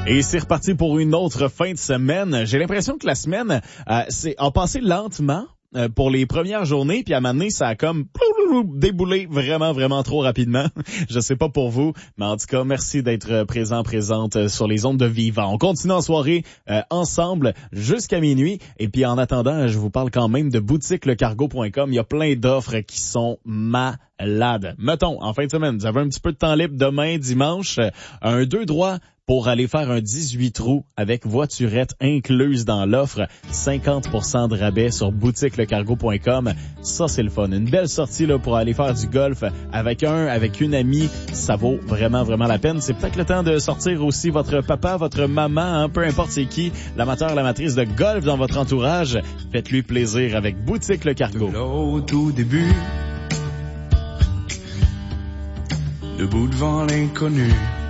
Et c'est reparti pour une autre fin de semaine. J'ai l'impression que la semaine a passé lentement pour les premières journées, puis à un moment donné, ça a comme déboulé vraiment trop rapidement. Je sais pas pour vous, mais en tout cas, merci d'être présente sur les ondes de Vivant. On continue en soirée ensemble jusqu'à minuit. Et puis en attendant, je vous parle quand même de boutiquelecargo.com. Il y a plein d'offres qui sont malades. Mettons, en fin de semaine, vous avez un petit peu de temps libre demain, dimanche, un 2 droits pour aller faire un 18 trous avec voiturette incluse dans l'offre. 50% de rabais sur boutiquelecargo.com. Ça, c'est le fun. Une belle sortie là pour aller faire du golf avec une amie. Ça vaut vraiment la peine. C'est peut-être le temps de sortir aussi votre papa, votre maman, peu importe c'est qui, l'amateur, l'amatrice de golf dans votre entourage. Faites-lui plaisir avec Boutique Le Cargo. Là, au tout debout devant l'inconnu.